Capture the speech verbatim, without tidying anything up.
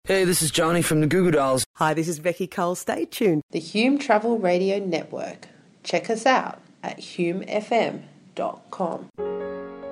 Hey, this is Johnny from the Goo Goo Dolls. Hi, this is Becky Cole. Stay tuned. The Hume Travel Radio Network. Check us out at hume f m dot com.